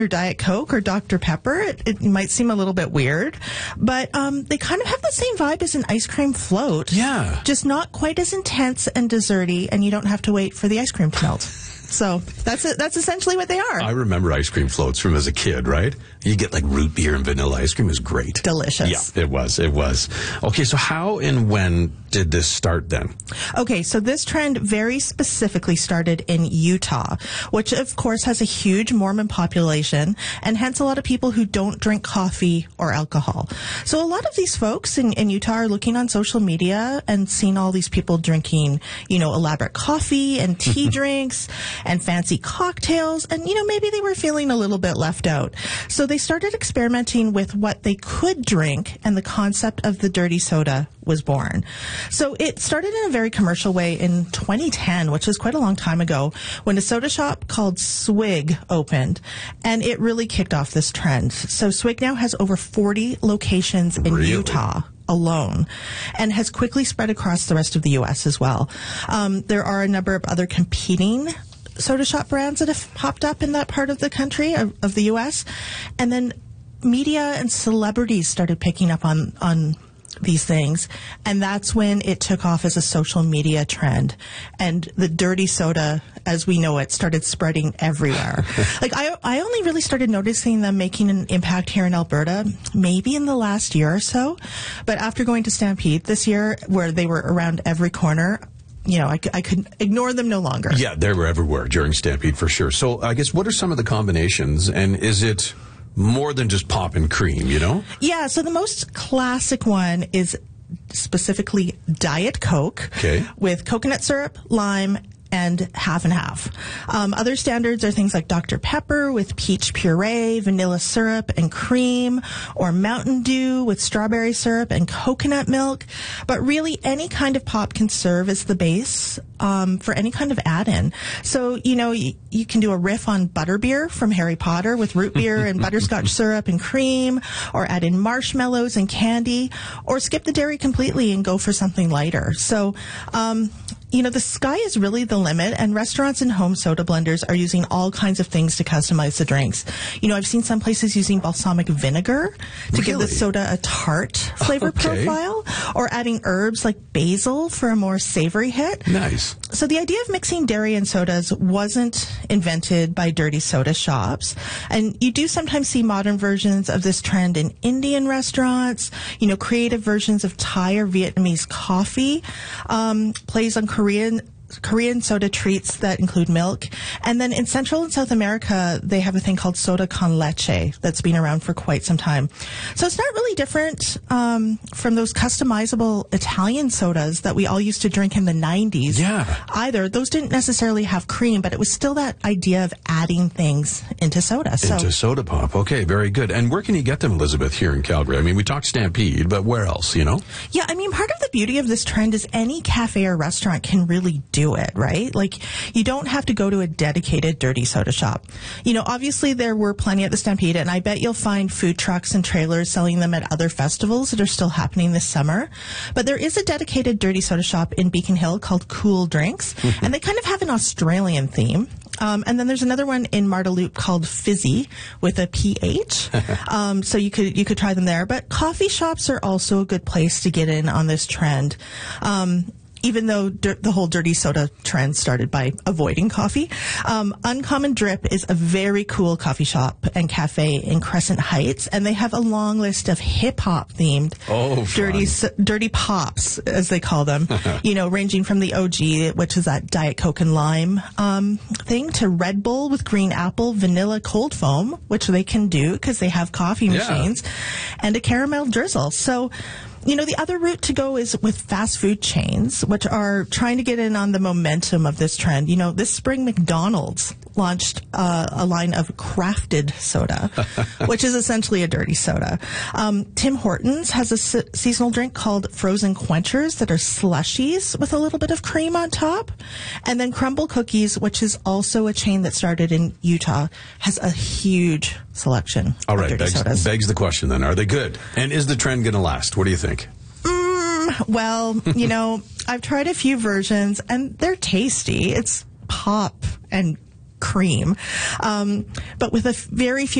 or Diet Coke or Dr. Pepper. It might seem a little bit weird, but they kind of have the same vibe as an ice cream float. Yeah. Just not quite as intense and desserty, and you don't have to wait for the ice cream to melt. So that's it. That's essentially what they are. I remember ice cream floats from as a kid, right? You get like root beer and vanilla ice cream. It was great. Delicious. Yeah, it was. Okay, so how and when did this start then? Okay, so this trend very specifically started in Utah, which of course has a huge Mormon population and hence a lot of people who don't drink coffee or alcohol. So a lot of these folks in Utah are looking on social media and seeing all these people drinking, elaborate coffee and tea drinks and fancy cocktails, and maybe they were feeling a little bit left out. So they started experimenting with what they could drink, and the concept of the dirty soda was born. So it started in a very commercial way in 2010, which is quite a long time ago, when a soda shop called Swig opened, and it really kicked off this trend. So Swig now has over 40 locations in Utah alone, and has quickly spread across the rest of the U.S. as well. There are a number of other competing soda shop brands that have popped up in that part of the country, of the U.S., and then media and celebrities started picking up on these things, and that's when it took off as a social media trend, and the dirty soda, as we know it, started spreading everywhere. Like I only really started noticing them making an impact here in Alberta maybe in the last year or so, but after going to Stampede this year, where they were around every corner, I could ignore them no longer. Yeah, they were everywhere during Stampede for sure. So I guess what are some of the combinations, and is it more than just pop and cream, Yeah, so the most classic one is specifically Diet Coke with coconut syrup, lime, and half and half. Other standards are things like Dr. Pepper with peach puree, vanilla syrup, and cream, or Mountain Dew with strawberry syrup and coconut milk. But really, any kind of pop can serve as the base for any kind of add-in. So, you can do a riff on butterbeer from Harry Potter with root beer and butterscotch syrup and cream, or add in marshmallows and candy, or skip the dairy completely and go for something lighter. So, the sky is really the limit, and restaurants and home soda blenders are using all kinds of things to customize the drinks. I've seen some places using balsamic vinegar to give the soda a tart flavor profile, or adding herbs like basil for a more savory hit. Nice. So the idea of mixing dairy and sodas wasn't invented by dirty soda shops, and you do sometimes see modern versions of this trend in Indian restaurants, creative versions of Thai or Vietnamese coffee, plays on Korean soda treats that include milk. And then in Central and South America, they have a thing called soda con leche that's been around for quite some time. So it's not really different from those customizable Italian sodas that we all used to drink in the 90s. Yeah. Either. Those didn't necessarily have cream, but it was still that idea of adding things into soda. Into soda pop. Okay, very good. And where can you get them, Elizabeth, here in Calgary? I mean, we talked Stampede, but where else, Yeah, I mean, part of the beauty of this trend is any cafe or restaurant can really do it, right? Like, you don't have to go to a dedicated dirty soda shop. Obviously there were plenty at the Stampede, and I bet you'll find food trucks and trailers selling them at other festivals that are still happening this summer. But there is a dedicated dirty soda shop in Beacon Hill called Cool Drinks, and they kind of have an Australian theme. And then there's another one in Marda Loop called Fizzy with a PH. So you could try them there. But coffee shops are also a good place to get in on this trend. Even though the whole dirty soda trend started by avoiding coffee. Uncommon Drip is a very cool coffee shop and cafe in Crescent Heights, and they have a long list of hip-hop themed dirty pops, as they call them, ranging from the OG, which is that Diet Coke and lime thing, to Red Bull with green apple, vanilla cold foam, which they can do because they have coffee machines, and a caramel drizzle. So, the other route to go is with fast food chains, which are trying to get in on the momentum of this trend. This spring McDonald's launched a line of crafted soda, which is essentially a dirty soda. Tim Hortons has a seasonal drink called Frozen Quenchers that are slushies with a little bit of cream on top. And then Crumble Cookies, which is also a chain that started in Utah, has a huge selection of dirty sodas. Begs the question then, are they good? And is the trend going to last? What do you think? Well, I've tried a few versions, and they're tasty. It's pop and cream. But with a very few